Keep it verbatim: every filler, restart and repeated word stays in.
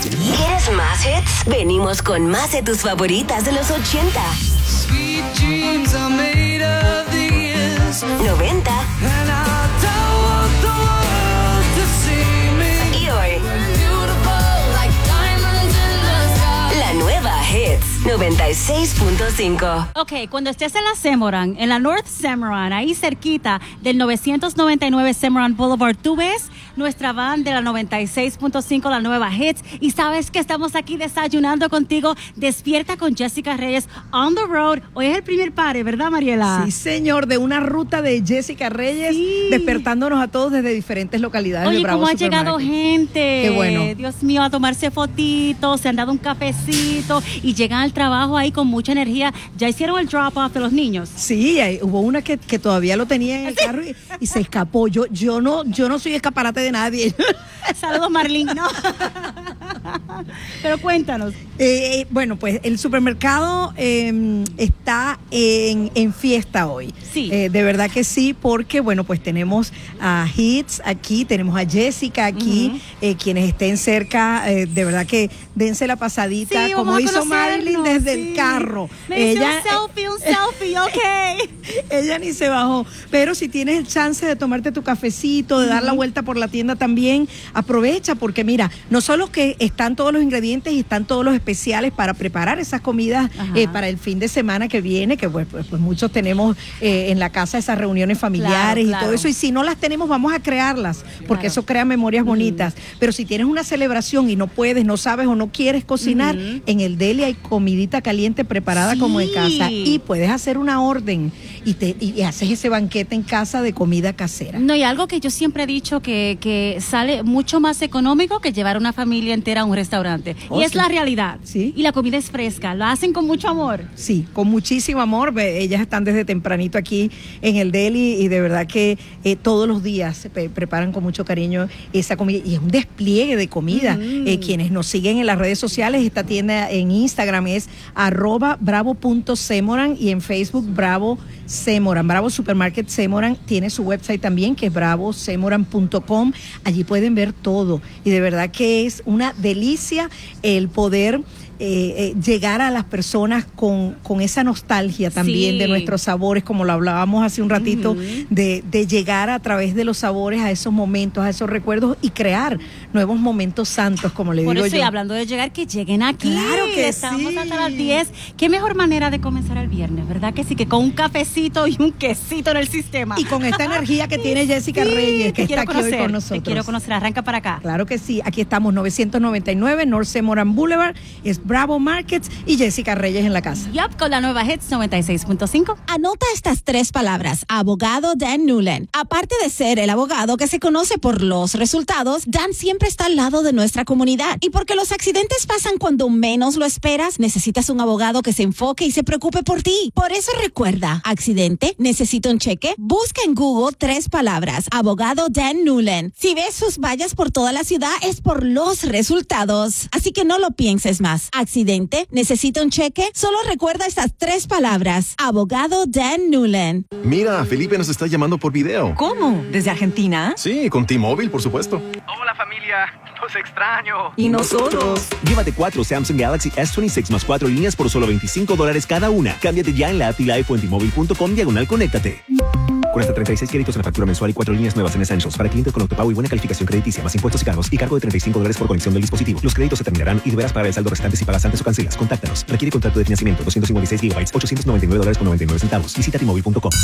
¿Quieres más hits? Venimos con más de tus favoritas de los ochenta, Sweet dreams are made of these. noventa And I don't want the world to see me. y hoy. Beautiful like diamonds in the sky. La nueva Hits noventa y seis punto cinco. Ok, cuando estés en la Semoran, en la North Semoran, ahí cerquita del novecientos noventa y nueve Semoran Boulevard, tú ves nuestra van de la noventa y seis punto cinco, la nueva Hits, y sabes que estamos aquí desayunando contigo. Despierta con Jessica Reyes on the road. Hoy es el primer pare, ¿verdad, Mariela? Sí, señor, de una ruta de Jessica Reyes, Sí. despertándonos a todos desde diferentes localidades Oye, de Bravo cómo ha llegado Supermarket. gente. Qué bueno. Dios mío, a tomarse fotitos, se han dado un cafecito y llegan al trabajo ahí con mucha energía. Ya hicieron el drop-off de los niños. Sí, hay- hubo una que, que todavía lo tenía en el carro y, y se escapó. Yo, yo no, yo no soy escaparate de nadie. Saludos, Marlene. No. Pero cuéntanos. Eh, bueno, pues el supermercado eh, está en, en fiesta hoy. Sí. Eh, de verdad que sí, porque bueno, pues tenemos a Hits aquí, tenemos a Jessica aquí, Ujú. eh, quienes estén cerca, eh, de verdad que dense la pasadita, Sí, como vamos a hizo conocernos, Marilyn desde sí. el carro. Me hice Ella, un selfie, un selfie, ok. ella ni se bajó. Pero si tienes el chance de tomarte tu cafecito, de dar la vuelta por la tienda también, aprovecha, porque mira, no solo que están todos los ingredientes y están todos los especiales para preparar esas comidas Ajá. eh, para el fin de semana que viene, que pues, pues, pues muchos tenemos eh, en la casa esas reuniones familiares Claro, y claro. todo eso. Y si no las tenemos, vamos a crearlas, porque Claro. eso crea memorias bonitas. Pero si tienes una celebración y no puedes, no sabes o no quieres cocinar, Ujú. en el deli hay comidita caliente preparada como en Sí. casa. Y puedes hacer una orden y, te, y haces ese banquete en casa de comida casera. No, y algo que yo siempre he dicho que, que sale mucho más económico que llevar una familia entera a un restaurante. Oh, y es sí. la realidad. Sí. Y la comida es fresca. Lo hacen con mucho amor. Sí, con muchísimo amor. Ve, ellas están desde tempranito aquí en el deli y de verdad que eh, todos los días se pe- preparan con mucho cariño esa comida y es un despliegue de comida. Ujú. Eh, quienes nos siguen en las redes sociales, esta tienda en Instagram es arroba bravo punto semoran y en Facebook Bravo Semoran. Bravo Supermarket Semoran tiene su website también que es bravo semoran punto com. Allí pueden ver todo y de verdad que es una delicia el poder Eh, eh, llegar a las personas con, con esa nostalgia también Sí. de nuestros sabores, como lo hablábamos hace un ratito, Ujú. de, de llegar a través de los sabores a esos momentos, a esos recuerdos y crear nuevos momentos santos, como le Por digo eso, yo. y hablando de llegar, que lleguen aquí. Claro que Estamos sí. hasta las diez. Qué mejor manera de comenzar el viernes, ¿verdad? Que sí, que con un cafecito y un quesito en el sistema. Y con esta energía que tiene Jessica Sí, Reyes, te que quiero está aquí hoy conocer, con Te nosotros. quiero conocer, arranca para acá. Claro que sí, aquí estamos novecientos noventa y nueve North Semoran Boulevard, es Bravo Markets y Jessica Reyes en la casa. Yup, con la nueva Hits noventa y seis punto cinco. Anota estas tres palabras. Abogado Dan Newland. Aparte de ser el abogado que se conoce por los resultados, Dan siempre está al lado de nuestra comunidad. Y porque los accidentes pasan cuando menos lo esperas, necesitas un abogado que se enfoque y se preocupe por ti. Por eso recuerda, accidente, necesito un cheque. Busca en Google tres palabras. Abogado Dan Newland. Si ves sus vallas por toda la ciudad, es por los resultados. Así que no lo pienses más. Accidente, necesito un cheque. Solo recuerda estas tres palabras. Abogado Dan Newland. Mira, Felipe nos está llamando por video. ¿Cómo? ¿Desde Argentina? Sí, con T-Mobile, por supuesto. Hola familia, los extraño. ¿Y nosotros? Llévate cuatro Samsung Galaxy S veintiséis más cuatro líneas por solo veinticinco dólares cada una. Cámbiate ya en la app y live o en T-Mobile punto com diagonal conéctate. Con hasta treinta y seis créditos en la factura mensual y cuatro líneas nuevas en Essentials para clientes con autopago y buena calificación crediticia, más impuestos y cargos y cargo de treinta y cinco dólares por conexión del dispositivo. Los créditos se terminarán y deberás pagar el saldo restante si pagas antes o cancelas. Contáctanos. Requiere contrato de financiamiento doscientos cincuenta y seis gigabytes, ochocientos noventa y nueve dólares con noventa y nueve centavos. Visita T Mobile punto com.